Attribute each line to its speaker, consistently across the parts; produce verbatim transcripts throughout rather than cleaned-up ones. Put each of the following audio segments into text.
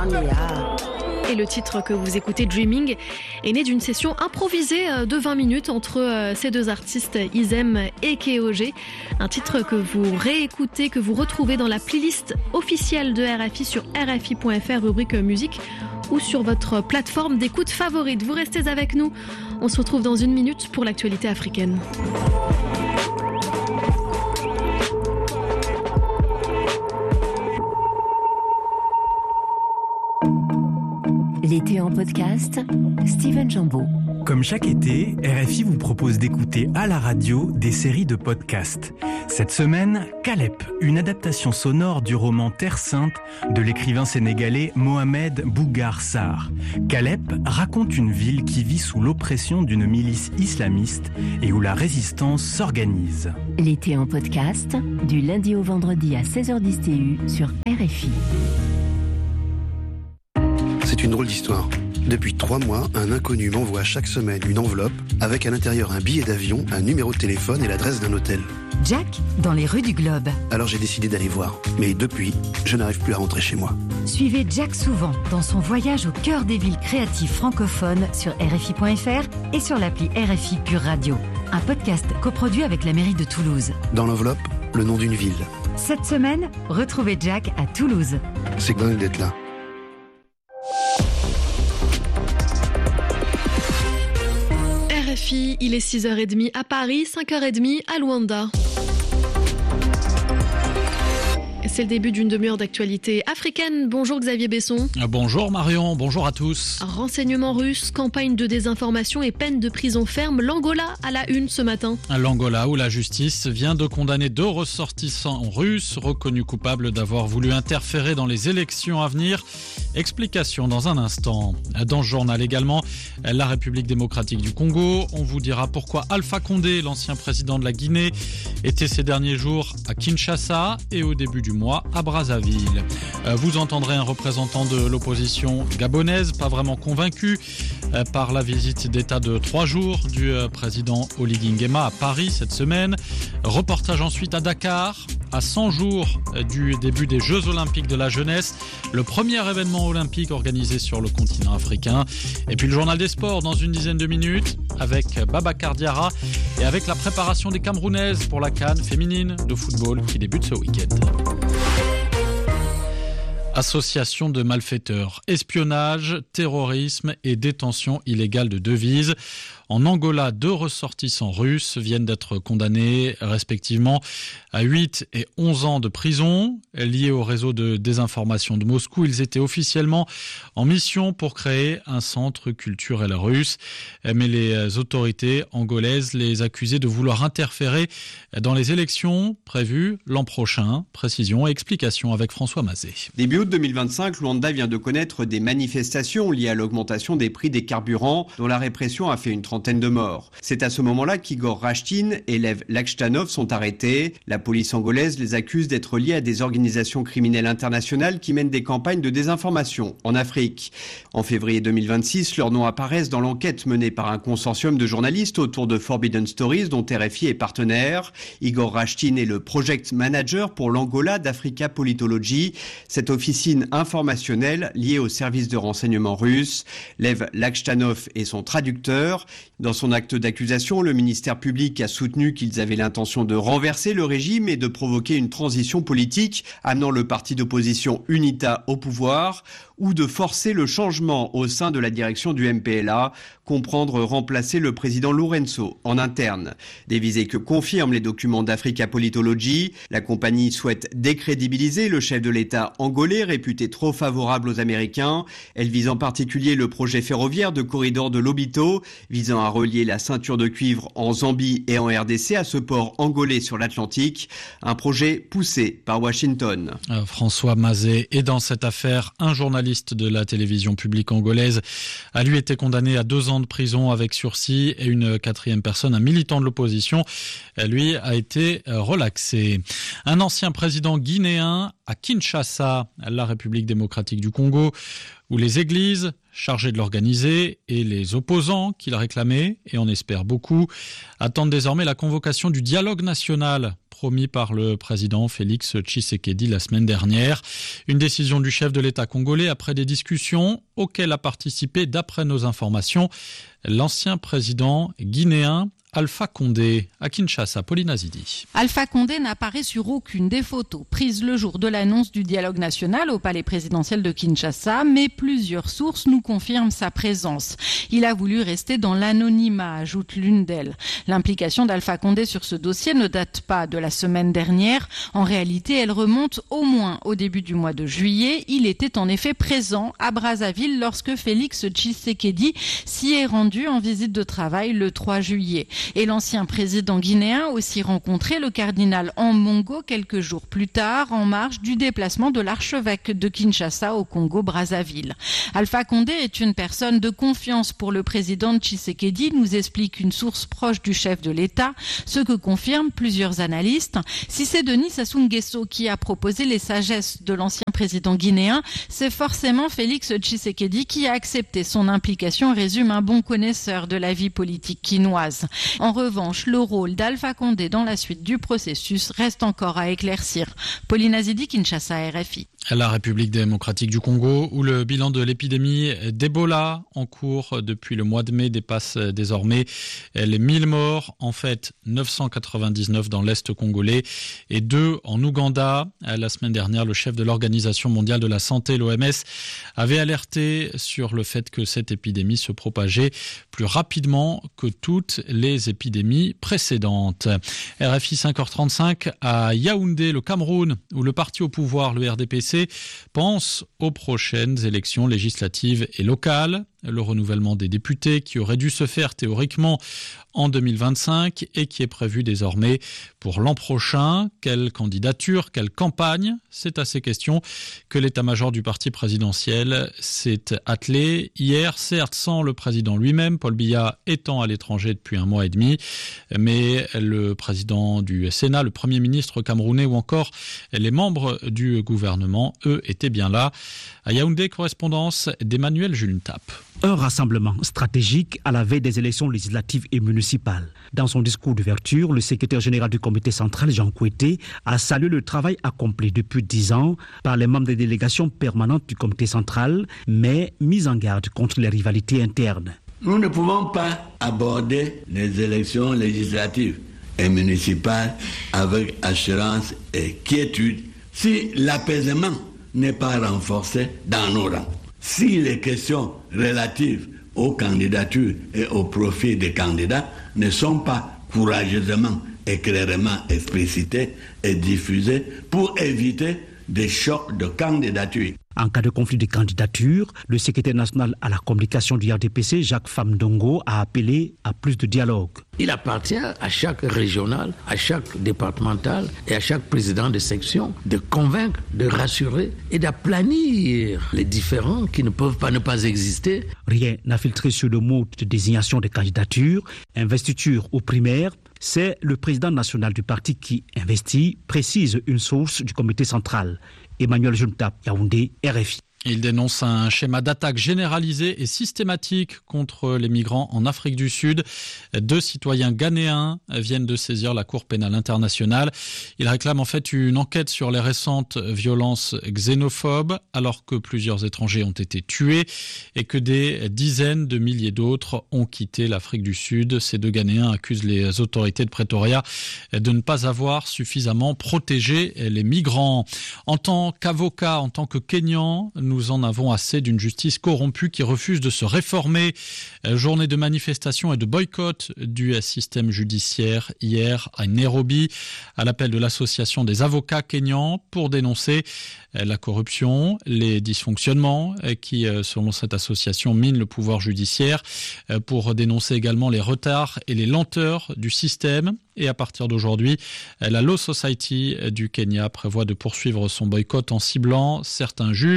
Speaker 1: Et le titre que vous écoutez, Dreaming, est né d'une session improvisée de vingt minutes entre ces deux artistes, Izem et Kéogé. Un titre que vous réécoutez, que vous retrouvez dans la playlist officielle de R F I sur R F I point F R, rubrique musique, ou sur votre plateforme d'écoute favorite. Vous restez avec nous. On se retrouve dans une minute pour l'actualité africaine.
Speaker 2: L'été en podcast, Steven Jambeau.
Speaker 3: Comme chaque été, R F I vous propose d'écouter à la radio des séries de podcasts. Cette semaine, Calep, une adaptation sonore du roman Terre Sainte de l'écrivain sénégalais Mohamed Bougar Sarr. Calep raconte une ville qui vit sous l'oppression d'une milice islamiste et où la résistance s'organise.
Speaker 2: L'été en podcast, du lundi au vendredi à seize heures dix T U sur R F I.
Speaker 4: C'est une drôle d'histoire. Depuis trois mois, un inconnu m'envoie chaque semaine une enveloppe avec à l'intérieur un billet d'avion, un numéro de téléphone et l'adresse d'un hôtel.
Speaker 5: Jack, dans les rues du Globe.
Speaker 4: Alors j'ai décidé d'aller voir. Mais depuis, je n'arrive plus à rentrer chez moi.
Speaker 5: Suivez Jack souvent dans son voyage au cœur des villes créatives francophones sur R F I point F R et sur l'appli R F I Pure Radio. Un podcast coproduit avec la mairie de Toulouse.
Speaker 4: Dans l'enveloppe, le nom d'une ville.
Speaker 5: Cette semaine, retrouvez Jack à Toulouse.
Speaker 4: C'est dingue d'être là.
Speaker 1: R F I, il est six heures trente à Paris, cinq heures trente à Luanda. C'est le début d'une demi-heure d'actualité africaine. Bonjour Xavier Besson.
Speaker 6: Bonjour Marion, bonjour à tous.
Speaker 1: Renseignements russes, campagne de désinformation et peine de prison ferme. L'Angola à la une ce matin.
Speaker 6: L'Angola où la justice vient de condamner deux ressortissants russes reconnus coupables d'avoir voulu interférer dans les élections à venir. Explication dans un instant. Dans ce journal également, la République démocratique du Congo. On vous dira pourquoi Alpha Condé, l'ancien président de la Guinée, était ces derniers jours à Kinshasa et au début du mois à Brazzaville. Vous entendrez un représentant de l'opposition gabonaise, pas vraiment convaincu par la visite d'État de trois jours du président Oligui Nguema à Paris cette semaine. Reportage ensuite à Dakar, à cent jours du début des Jeux Olympiques de la jeunesse, le premier événement olympique organisé sur le continent africain. Et puis le journal des sports dans une dizaine de minutes avec Babacar Diarra et avec la préparation des Camerounaises pour la CAN féminine de football qui débute ce week-end. Association de malfaiteurs, espionnage, terrorisme et détention illégale de devises. En Angola, deux ressortissants russes viennent d'être condamnés respectivement à huit et onze ans de prison. Liés au réseau de désinformation de Moscou, ils étaient officiellement en mission pour créer un centre culturel russe. Mais les autorités angolaises les accusaient de vouloir interférer dans les élections prévues l'an prochain. Précision et explication avec François Mazet.
Speaker 7: Début août deux mille vingt-cinq, Luanda vient de connaître des manifestations liées à l'augmentation des prix des carburants dont la répression a fait une trentaine de morts. C'est à ce moment-là qu'Igor Rashtin et Lev Lakchtanov sont arrêtés. La police angolaise les accuse d'être liés à des organisations criminelles internationales qui mènent des campagnes de désinformation en Afrique. En février deux mille vingt-six, leurs noms apparaissent dans l'enquête menée par un consortium de journalistes autour de Forbidden Stories dont R F I est partenaire. Igor Rashtin est le project manager pour l'Angola d'Africa Politology, cette officine informationnelle liée au service de renseignement russe. Lev Lakchtanov est son traducteur. Dans son acte d'accusation, le ministère public a soutenu qu'ils avaient l'intention de renverser le régime et de provoquer une transition politique amenant le parti d'opposition UNITA au pouvoir ou de forcer le changement au sein de la direction du M P L A, comprendre remplacer le président Lourenço en interne. Des visées que confirment les documents d'Africa Politology. La compagnie souhaite décrédibiliser le chef de l'État angolais réputé trop favorable aux Américains. Elle vise en particulier le projet ferroviaire de corridor de Lobito, visant à relier la ceinture de cuivre en Zambie et en R D C à ce port angolais sur l'Atlantique. Un projet poussé par Washington.
Speaker 6: Euh, François Mazet. Et dans cette affaire, un journaliste de la télévision publique angolaise a lui été condamné à deux ans de prison avec sursis et une quatrième personne, un militant de l'opposition, lui a été relaxé. Un ancien président guinéen à Kinshasa, la République démocratique du Congo, où les églises chargées de l'organiser et les opposants qui la réclamaient, et on espère beaucoup, attendent désormais la convocation du dialogue national promis par le président Félix Tshisekedi la semaine dernière. Une décision du chef de l'État congolais après des discussions auxquelles a participé, d'après nos informations, l'ancien président guinéen Alpha Condé. À Kinshasa, Pauline Azidi.
Speaker 8: Alpha Condé n'apparaît sur aucune des photos prises le jour de l'annonce du dialogue national au palais présidentiel de Kinshasa, mais plusieurs sources nous confirment sa présence. Il a voulu rester dans l'anonymat, ajoute l'une d'elles. L'implication d'Alpha Condé sur ce dossier ne date pas de la semaine dernière. En réalité, elle remonte au moins au début du mois de juillet. Il était en effet présent à Brazzaville lorsque Félix Tshisekedi s'y est rendu en visite de travail le trois juillet. Et l'ancien président guinéen a aussi rencontré le cardinal Ambongo quelques jours plus tard, en marge du déplacement de l'archevêque de Kinshasa au Congo-Brazzaville. Alpha Condé est une personne de confiance pour le président Tshisekedi, nous explique une source proche du chef de l'État, ce que confirment plusieurs analystes. Si c'est Denis Sassou Nguesso qui a proposé les sagesses de l'ancien président guinéen, c'est forcément Félix Tshisekedi qui a accepté son implication, résume un bon connaisseur de la vie politique quinoise. En revanche, le rôle d'Alpha Condé dans la suite du processus reste encore à éclaircir. Pauline Azidi, Kinshasa, R F I.
Speaker 6: La République démocratique du Congo, où le bilan de l'épidémie d'Ebola en cours depuis le mois de mai dépasse désormais les mille morts. En fait, neuf cent quatre-vingt-dix-neuf dans l'Est congolais et deux en Ouganda. La semaine dernière, le chef de l'Organisation mondiale de la santé, l'O M S, avait alerté sur le fait que cette épidémie se propageait plus rapidement que toutes les épidémies précédentes. R F I cinq heures trente-cinq à Yaoundé, le Cameroun, où le parti au pouvoir, le R D P C, pense aux prochaines élections législatives et locales. Le renouvellement des députés qui aurait dû se faire théoriquement en deux mille vingt-cinq et qui est prévu désormais pour l'an prochain. Quelle candidature, quelle campagne ? C'est à ces questions que l'état-major du parti présidentiel s'est attelé hier, certes sans le président lui-même, Paul Biya étant à l'étranger depuis un mois et demi, mais le président du Sénat, le premier ministre camerounais ou encore les membres du gouvernement, eux, étaient bien là. À Yaoundé, correspondance d'Emmanuel Juntap.
Speaker 9: Un rassemblement stratégique à la veille des élections législatives et municipales. Dans son discours d'ouverture, le secrétaire général du comité central, Jean Kouété, a salué le travail accompli depuis dix ans par les membres des délégations permanentes du comité central, mais mis en garde contre les rivalités internes.
Speaker 10: Nous ne pouvons pas aborder les élections législatives et municipales avec assurance et quiétude si l'apaisement n'est pas renforcé dans nos rangs. Si les questions relatives aux candidatures et au profil des candidats ne sont pas courageusement et clairement explicitées et diffusées pour éviter des chocs de candidature.
Speaker 9: En cas de conflit de candidature, le secrétaire national à la communication du R D P C, Jacques Famdongo, a appelé à plus de dialogue.
Speaker 11: Il appartient à chaque régional, à chaque départemental et à chaque président de section de convaincre, de rassurer et d'aplanir les différends qui ne peuvent pas ne pas exister.
Speaker 9: Rien n'a filtré sur le mode de désignation des candidatures, investiture ou primaire. C'est le président national du parti qui investit, précise une source du comité central. Emmanuel Juntap, Yaoundé, R F I.
Speaker 6: Il dénonce un schéma d'attaque généralisé et systématique contre les migrants en Afrique du Sud. Deux citoyens ghanéens viennent de saisir la Cour pénale internationale. Ils réclament en fait une enquête sur les récentes violences xénophobes, alors que plusieurs étrangers ont été tués et que des dizaines de milliers d'autres ont quitté l'Afrique du Sud. Ces deux Ghanéens accusent les autorités de Pretoria de ne pas avoir suffisamment protégé les migrants. En tant qu'avocat, en tant que Kenyan, nous en avons assez d'une justice corrompue qui refuse de se réformer. Journée de manifestation et de boycott du système judiciaire hier à Nairobi, à l'appel de l'association des avocats kenyans pour dénoncer la corruption, les dysfonctionnements qui, selon cette association, minent le pouvoir judiciaire, pour dénoncer également les retards et les lenteurs du système. Et à partir d'aujourd'hui, la Law Society du Kenya prévoit de poursuivre son boycott en ciblant certains juges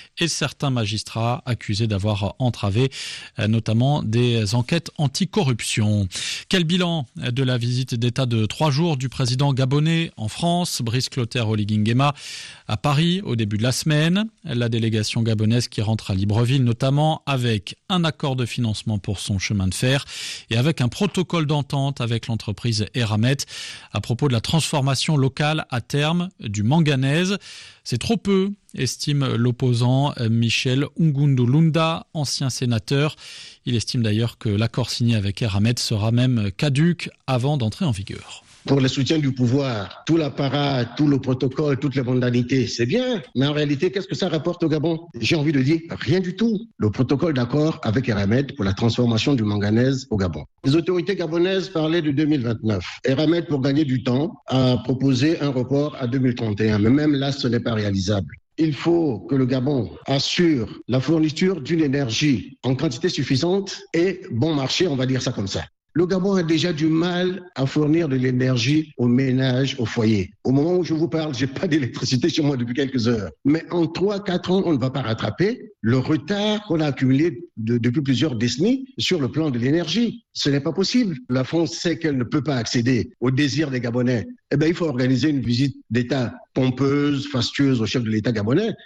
Speaker 6: et certains magistrats accusés d'avoir entravé notamment des enquêtes anticorruption. Quel bilan de la visite d'État de trois jours du président gabonais en France, Brice Clotaire Oligui Nguema, à Paris au début de la semaine. La délégation gabonaise qui rentre à Libreville notamment avec un accord de financement pour son chemin de fer et avec un protocole d'entente avec l'entreprise Eramet à propos de la transformation locale à terme du manganèse. C'est trop peu, estime l'opposant Michel Ngundulunda, ancien sénateur. Il estime d'ailleurs que l'accord signé avec Eramet sera même caduc avant d'entrer en vigueur.
Speaker 12: Pour le soutien du pouvoir, tout l'apparat, tout le protocole, toutes les modalités, c'est bien. Mais en réalité, qu'est-ce que ça rapporte au Gabon? J'ai envie de dire rien du tout. Le protocole d'accord avec Eramet pour la transformation du manganèse au Gabon. Les autorités gabonaises parlaient de deux mille vingt-neuf. Eramet, pour gagner du temps, a proposé un report à deux mille trente et un. Mais même là, ce n'est pas réalisable. Il faut que le Gabon assure la fourniture d'une énergie en quantité suffisante et bon marché, on va dire ça comme ça. Le Gabon a déjà du mal à fournir de l'énergie aux ménages, aux foyers. Au moment où je vous parle, j'ai pas d'électricité chez moi depuis quelques heures. Mais en trois, quatre ans, on ne va pas rattraper le retard qu'on a accumulé de, depuis plusieurs décennies sur le plan de l'énergie. Ce n'est pas possible. La France sait qu'elle ne peut pas accéder aux désirs des Gabonais. Eh bien, il faut organiser une visite d'État pompeuse, fastueuse au chef de l'État gabonais